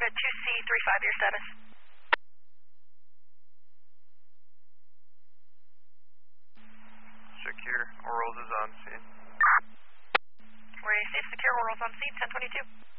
Florida 2C35, your status. Secure, Orals is on scene. We're AC secure, Orals on scene, 1022.